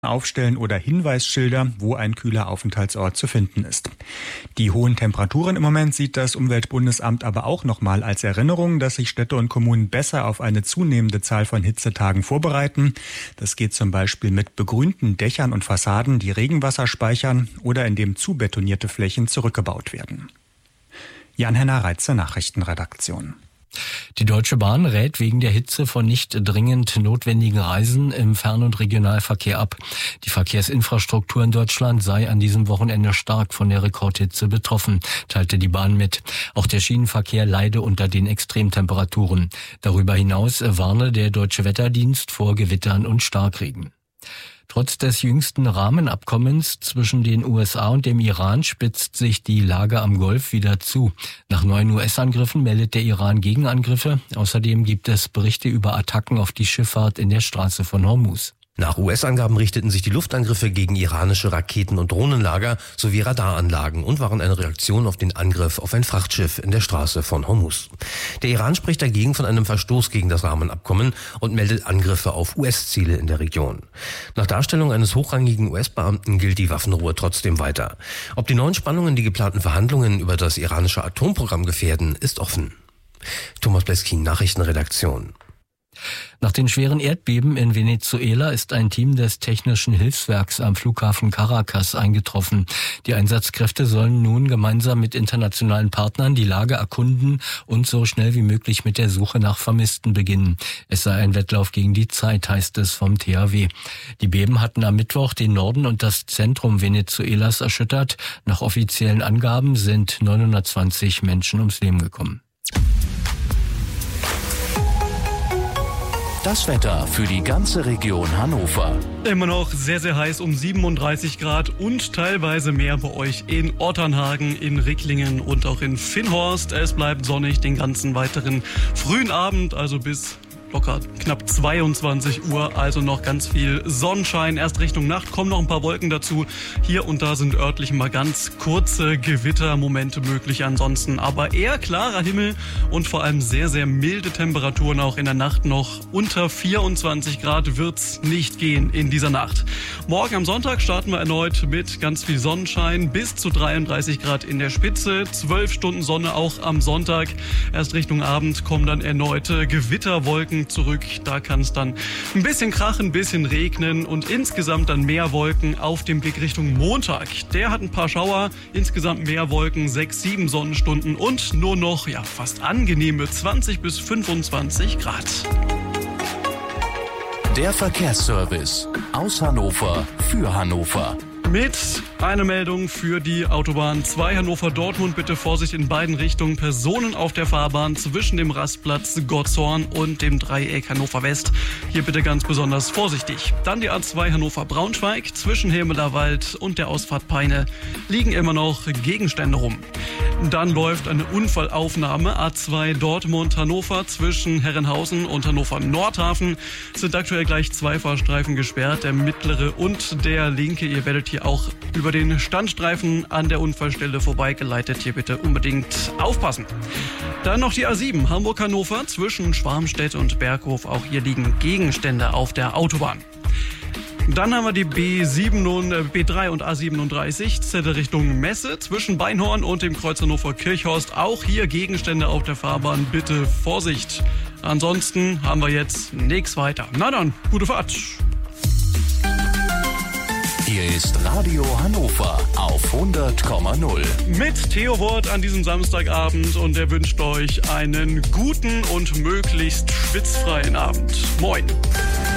aufstellen oder Hinweisschilder, wo ein kühler Aufenthaltsort zu finden ist. Die hohen Temperaturen im Moment sieht das Umweltbundesamt aber auch nochmal als Erinnerung, dass sich Städte und Kommunen besser auf eine zunehmende Zahl von Hitzetagen vorbereiten. Das geht zum Beispiel mit begrünten Dächern und Fassaden, die Regenwasser speichern oder indem zubetonierte Flächen zurückgebaut werden. Jan-Henner Reitze, Nachrichtenredaktion. Die Deutsche Bahn rät wegen der Hitze von nicht dringend notwendigen Reisen im Fern- und Regionalverkehr ab. Die Verkehrsinfrastruktur in Deutschland sei an diesem Wochenende stark von der Rekordhitze betroffen, teilte die Bahn mit. Auch der Schienenverkehr leide unter den Extremtemperaturen. Darüber hinaus warne der Deutsche Wetterdienst vor Gewittern und Starkregen. Trotz des jüngsten Rahmenabkommens zwischen den USA und dem Iran spitzt sich die Lage am Golf wieder zu. Nach neuen US-Angriffen meldet der Iran Gegenangriffe. Außerdem gibt es Berichte über Attacken auf die Schifffahrt in der Straße von Hormuz. Nach US-Angaben richteten sich die Luftangriffe gegen iranische Raketen- und Drohnenlager sowie Radaranlagen und waren eine Reaktion auf den Angriff auf ein Frachtschiff in der Straße von Hormuz. Der Iran spricht dagegen von einem Verstoß gegen das Rahmenabkommen und meldet Angriffe auf US-Ziele in der Region. Nach Darstellung eines hochrangigen US-Beamten gilt die Waffenruhe trotzdem weiter. Ob die neuen Spannungen die geplanten Verhandlungen über das iranische Atomprogramm gefährden, ist offen. Thomas Bleskin, Nachrichtenredaktion. Nach den schweren Erdbeben in Venezuela ist ein Team des Technischen Hilfswerks am Flughafen Caracas eingetroffen. Die Einsatzkräfte sollen nun gemeinsam mit internationalen Partnern die Lage erkunden und so schnell wie möglich mit der Suche nach Vermissten beginnen. Es sei ein Wettlauf gegen die Zeit, heißt es vom THW. Die Beben hatten am Mittwoch den Norden und das Zentrum Venezuelas erschüttert. Nach offiziellen Angaben sind 920 Menschen ums Leben gekommen. Das Wetter für die ganze Region Hannover. Immer noch sehr, sehr heiß um 37 Grad und teilweise mehr bei euch in Otternhagen, in Ricklingen und auch in Finnhorst. Es bleibt sonnig den ganzen weiteren frühen Abend, also bis locker knapp 22 Uhr, also noch ganz viel Sonnenschein. Erst Richtung Nacht kommen noch ein paar Wolken dazu. Hier und da sind örtlich mal ganz kurze Gewittermomente möglich ansonsten. Aber eher klarer Himmel und vor allem sehr, sehr milde Temperaturen auch in der Nacht noch. Unter 24 Grad wird's nicht gehen in dieser Nacht. Morgen am Sonntag starten wir erneut mit ganz viel Sonnenschein bis zu 33 Grad in der Spitze. 12 Stunden Sonne auch am Sonntag. Erst Richtung Abend kommen dann erneute Gewitterwolken zurück. Da kann es dann ein bisschen krachen, ein bisschen regnen und insgesamt dann mehr Wolken auf dem Blick Richtung Montag. Der hat ein paar Schauer, insgesamt mehr Wolken, 6, 7 Sonnenstunden und nur noch fast angenehme 20 bis 25 Grad. Der Verkehrsservice aus Hannover für Hannover. Mit einer Meldung für die Autobahn 2 Hannover-Dortmund. Bitte Vorsicht in beiden Richtungen. Personen auf der Fahrbahn zwischen dem Rastplatz Gottshorn und dem Dreieck Hannover West. Hier bitte ganz besonders vorsichtig. Dann die A2 Hannover-Braunschweig. Zwischen Hemeler Wald und der Ausfahrt Peine liegen immer noch Gegenstände rum. Dann läuft eine Unfallaufnahme. A2 Dortmund-Hannover zwischen Herrenhausen und Hannover-Nordhafen sind aktuell gleich 2 Fahrstreifen gesperrt. Der mittlere und der linke. Ihr werdet hier auch über den Standstreifen an der Unfallstelle vorbeigeleitet. Hier bitte unbedingt aufpassen. Dann noch die A7 Hamburg-Hannover zwischen Schwarmstedt und Berghof. Auch hier liegen Gegenstände auf der Autobahn. Dann haben wir die B3 und A37 Richtung Messe zwischen Beinhorn und dem Kreuz Hannover-Kirchhorst. Auch hier Gegenstände auf der Fahrbahn. Bitte Vorsicht. Ansonsten haben wir jetzt nichts weiter. Na dann, gute Fahrt. Hier ist Radio Hannover auf 100,0. Mit Theo Wort an diesem Samstagabend und er wünscht euch einen guten und möglichst schwitzfreien Abend. Moin.